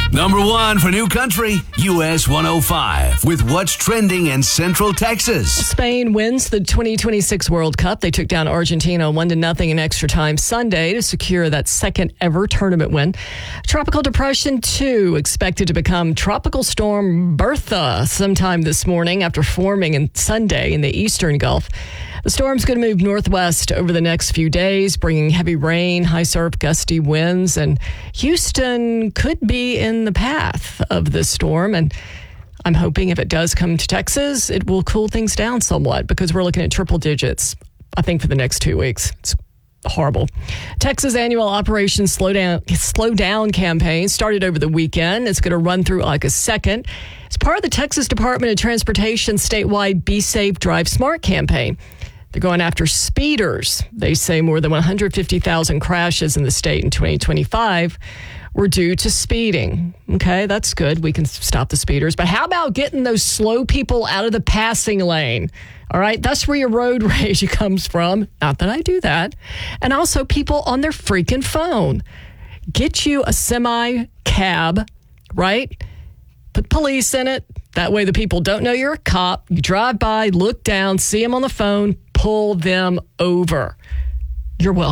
Number 1 for New Country, US 105, with what's trending in Central Texas. Spain wins the 2026 World Cup. They took down Argentina 1-0 in extra time Sunday to secure that second ever tournament win. Tropical Depression 2 expected to become Tropical Storm Bertha sometime this morning after forming on Sunday in the eastern Gulf. The storm's going to move northwest over the next few days, bringing heavy rain, high surf, gusty winds, and Houston could be in the path of this storm. And I'm hoping if it does come to Texas, it will cool things down somewhat because we're looking at triple digits, I think, for the next 2 weeks. It's horrible. Texas annual Operation Slow Down campaign started over the weekend. It's going to run through like a second. It's part of the Texas Department of Transportation statewide Be Safe, Drive Smart campaign. They're going after speeders. They say more than 150,000 crashes in the state in 2025 were due to speeding. Okay, that's good. We can stop the speeders. But how about getting those slow people out of the passing lane? All right, that's where your road rage comes from. Not that I do that. And also people on their freaking phone. Get you a semi-cab, right? Put police in it. That way the people don't know you're a cop. You drive by, look down, see them on the phone, pull them over. You're welcome.